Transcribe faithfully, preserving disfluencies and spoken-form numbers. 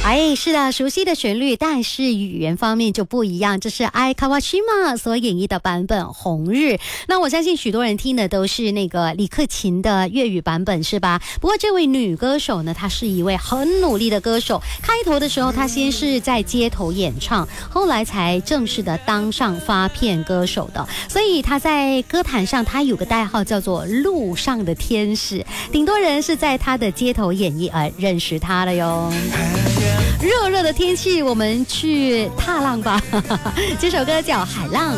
哎，是的，熟悉的旋律，但是语言方面就不一样。这是ai Kawashima 所演绎的版本《红日》。那我相信许多人听的都是那个李克勤的粤语版本，是吧？不过这位女歌手呢，她是一位很努力的歌手。开头的时候，她先是在街头演唱，后来才正式的当上发片歌手的。所以她在歌坛上，她有个代号叫做路上的天使，顶多人是在她的街头演绎而认识她了哟。热热的天气，我们去踏浪吧。这首歌叫《海浪》。